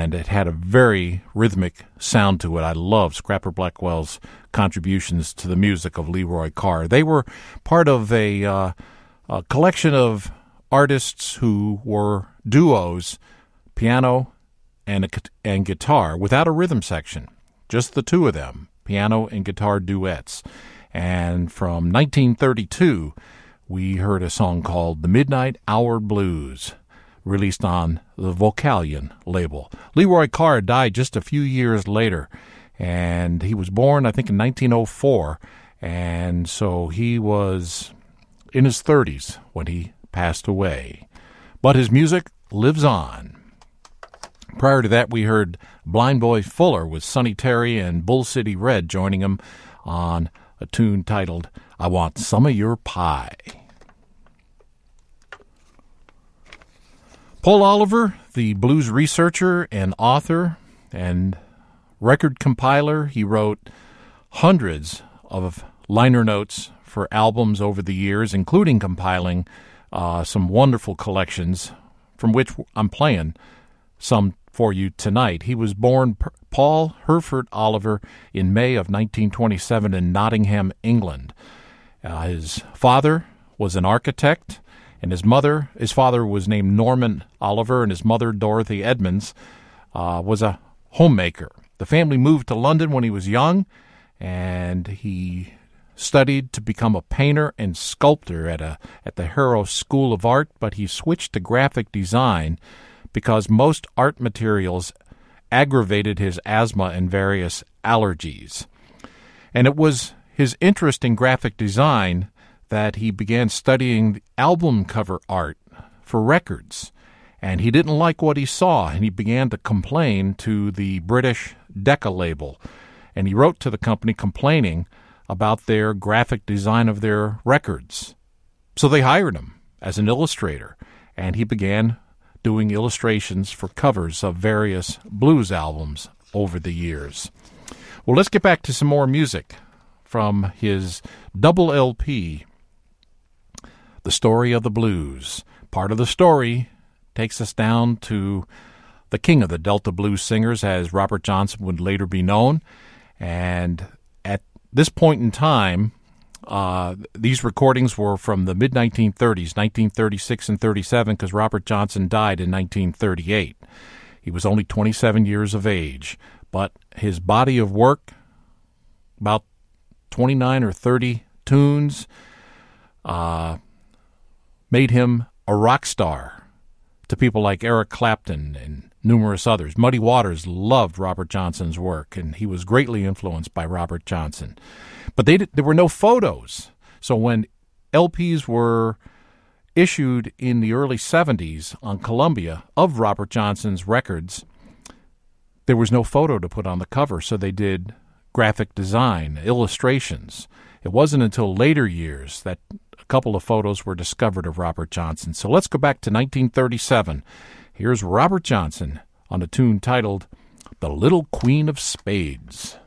and it had a very rhythmic sound to it. I love Scrapper Blackwell's contributions to the music of Leroy Carr. They were part of a collection of artists who were duos, piano and guitar, without a rhythm section, just the two of them, piano and guitar duets. And from 1932, we heard a song called The Midnight Hour Blues, released on the Vocalion label. Leroy Carr died just a few years later, and he was born, I think, in 1904, and so he was in his 30s when he passed away. But his music lives on. Prior to that, we heard Blind Boy Fuller with Sonny Terry and Bull City Red joining him on a tune titled I Want Some of Your Pie. Paul Oliver, the blues researcher and author and record compiler, he wrote hundreds of liner notes for albums over the years, including compiling some wonderful collections, from which I'm playing some for you tonight. He was born Paul Herford Oliver in May of 1927 in Nottingham, England. His father was an architect, and his father was named Norman Oliver, and his mother, Dorothy Edmonds, was a homemaker. The family moved to London when he was young, and he studied to become a painter and sculptor at the Harrow School of Art, but he switched to graphic design because most art materials aggravated his asthma and various allergies. And it was his interest in graphic design that he began studying album cover art for records. And he didn't like what he saw, and he began to complain to the British Decca label. And he wrote to the company complaining about their graphic design of their records. So they hired him as an illustrator, and he began doing illustrations for covers of various blues albums over the years. Well, let's get back to some more music from his double LP, The Story of the Blues. Part of the story takes us down to the king of the Delta blues singers, as Robert Johnson would later be known. And at this point in time, these recordings were from the mid-1930s, 1936 and 37, because Robert Johnson died in 1938. He was only 27 years of age, but his body of work, about 29 or 30 tunes, made him a rock star to people like Eric Clapton and numerous others. Muddy Waters loved Robert Johnson's work, and he was greatly influenced by Robert Johnson. But there were no photos. So when LPs were issued in the early 70s on Columbia of Robert Johnson's records, there was no photo to put on the cover, so they did graphic design, illustrations. It wasn't until later years that a couple of photos were discovered of Robert Johnson. So let's go back to 1937. Here's Robert Johnson on a tune titled The Little Queen of Spades.